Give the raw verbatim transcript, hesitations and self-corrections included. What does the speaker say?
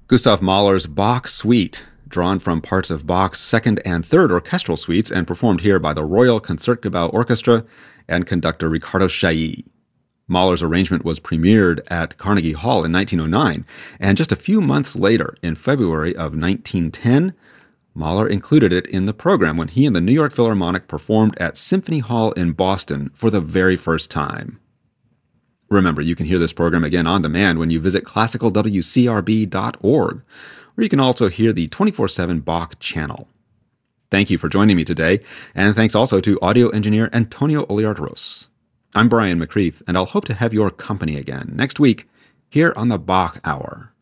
Gustav Mahler's Bach Suite, drawn from parts of Bach's second and third orchestral suites and performed here by the Royal Concertgebouw Orchestra and conductor Riccardo Chailly. Mahler's arrangement was premiered at Carnegie Hall in nineteen oh nine, and just a few months later, in February of nineteen ten, Mahler included it in the program when he and the New York Philharmonic performed at Symphony Hall in Boston for the very first time. Remember, you can hear this program again on demand when you visit classical w c r b dot org, where you can also hear the twenty-four seven Bach channel. Thank you for joining me today, and thanks also to audio engineer Antonio Oliartros. I'm Brian McCreath, and I'll hope to have your company again next week here on the Bach Hour.